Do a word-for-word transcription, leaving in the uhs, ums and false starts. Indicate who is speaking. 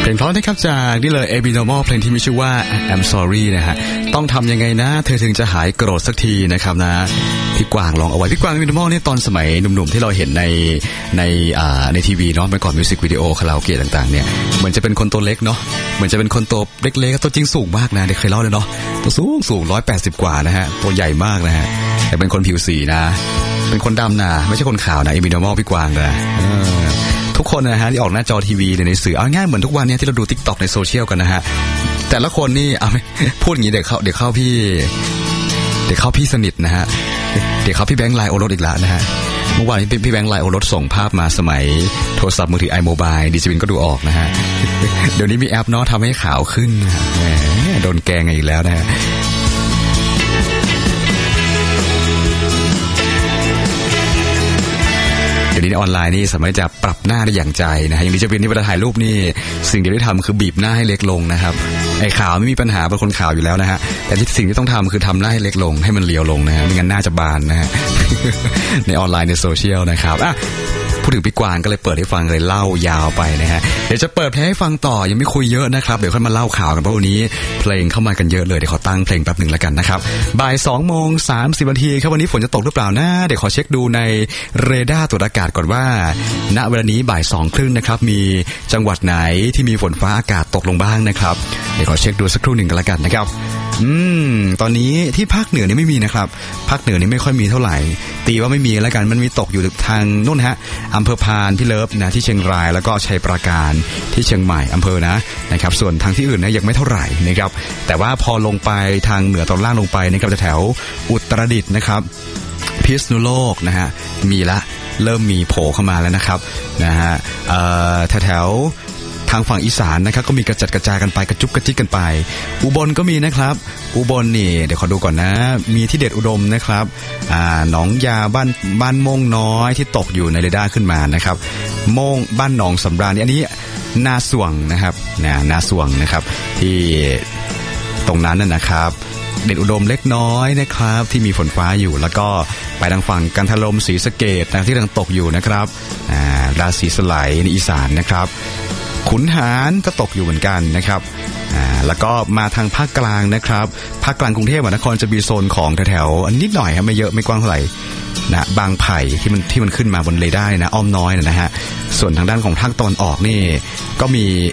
Speaker 1: เพลงเพราะนะครับจากนี่เลย Abnormal เพลงที่มีชื่อว่า I'm Sorry นะฮะต้องทำยังไงนะเธอถึงจะหายโกรธสักทีนะครับนะพี่กวางลองเอาไว้พี่กวาง Abnormal นี่ตอนสมัยหนุ่มๆที่เราเห็นในในอ่าในทีวีเนาะเมื่อก่อนมิวสิกวิดีโอคาราโอเกะต่างๆเนี่ยเหมือนจะเป็นคนตัวเล็กเนาะเหมือนจะเป็นคนตัวเล็กๆตัวจริงสูงมากนะเด็กเคยเล่าเลยเนาะตัวสูงสูงหนึ่งร้อยแปดสิบกว่านะฮะตัวใหญ่มากนะฮะแต่เป็นคนผิวสีนะเป็นคนดำนะไม่ใช่คนขาวนะ Abnormal พี่กวางนะทุกคนนะฮะที่ออกหน้าจอทีวีในสื่อเอาง่ายเหมือนทุกวันนี้ที่เราดู TikTok ในโซเชียลกันนะฮะแต่ละคนนี่เอาพูดอย่างนี้เด็กเข้าเด็กเข้าพี่เด็กเข้าพี่สนิทนะฮะเด็กเข้าพี่แบงค์ไลน์โอรสอีกแล้วนะฮะเมื่อวานนี้พี่แบงค์ไลน์โอรสส่งภาพมาสมัยโทรศัพท์มือถือ iMobile ดิจิวินก็ดูออกนะฮะเดี๋ยวนี้มีแอปเนาะทำให้ขาวขึ้นแหมโดนแกงอีกแล้วนะฮะเดี๋ยวนี้ออนไลน์นี่สามารถจะปรับหน้าได้อย่างใจนะฮะอย่างดิจิวินนี่เวลาถ่ายรูปนี่สิ่งเดียวที่ทำคือบีบหน้าให้เล็กลงนะครับไอ้ขาวไม่มีปัญหาเป็นคนขาวอยู่แล้วนะฮะแต่ที่สิ่งที่ต้องทำคือทำหน้าให้เล็กลงให้มันเรียวลงนะฮะไม่งั้นหน้าจะบานนะฮะ ในออนไลน์ในโซเชียลนะครับอ่ะพูดถึงพี่กวางก็เลยเปิดให้ฟังเลยเล่ายาวไปนะฮะเดี๋ยวจะเปิดเพลงให้ฟังต่อยังไม่คุยเยอะนะครับเดี๋ยวค่อยมาเล่าข่าวกันเพราะวันนี้เพลงเข้ามากันเยอะเลยเดี๋ยวขอตั้งเพลงแป๊บหนึ่งแล้วกันนะครับบ่ายสองโมงสามสิบนาทีครับวันนี้ฝนจะตกหรือเปล่านะเดี๋ยวขอเช็คดูในเรดาร์ตรวจอากาศก่อนว่าณเวลานี้บ่ายสองครึ่งนะครับมีจังหวัดไหนที่มีฝนฟ้าอากาศตกลงบ้างนะครับเดี๋ยวขอเช็คดูสักครู่หนึ่งกันแล้วกันนะครับอืมตอนนี้ที่ภาคเหนือนี่ไม่มีนะครับภาคเหนือนี่ไม่ค่อยมีเท่าไหร่ตีว่าไม่มีแล้วกันมันมีตกอยู่ทางนู่นฮะอำเภอพานพี่เลิฟนะที่เชียงรายแล้วก็ชัยปราการที่เชียงใหม่อำเภอนะนะครับส่วนทางที่อื่นนะยังไม่เท่าไหร่นะครับแต่ว่าพอลงไปทางเหนือตอนล่างลงไปนะครับแถวอุตรดิตถ์นะครับพิษณุโลกนะฮะมีละเริ่มมีโผล่เข้ามาแล้วนะครับนะฮะเอ่อแถวทางฝั่งอีสานนะครับก็มีกระจัดกระจายกันไปกระจุกกระจิกกันไปอุบลก็มีนะครับอุบลนี่เดี๋ยวขอดูก่อนนะมีที่เด็ดอุดมนะครับอ่าหนองยาบ้านบ้านโม่งน้อยที่ตกอยู่ในเรดาร์ขึ้นมานะครับโม่งบ้านหนองสำราญนี่อันนี้นาสวงนะครับนะนาสวงนะครับที่ตรงนั้นน่ะนะครับเด็ดอุดมเล็กน้อยนะครับที่มีฝนฟ้าอยู่แล้วก็ไปทางฝั่งกันทลมศรีสะเกษนะที่กำลังตกอยู่นะครับอ่าราศีสไลในอีสานนะครับขุนหารก็ตกอยู่เหมือนกันนะครับอ่าแล้วก็มาทางภาคกลางนะครับภาคกลางกรุงเทพมหานครจะมีโซนของแถวๆอันนิดหน่อยครับไม่เยอะไม่กว้างเท่าไหร่นะบางไผ่ที่มันที่มันขึ้นมาบนเรดาร์นะอ้อมน้อยนะฮะส่วนทางด้านของภาคตะวันออกนี่ก็มี